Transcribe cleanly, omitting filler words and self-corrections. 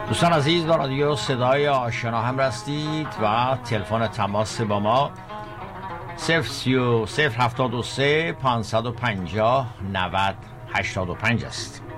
دوستان عزیز، با رادیو صدای آشنا هم رستید و تلفن تماس با ما 073 550 90 85 است.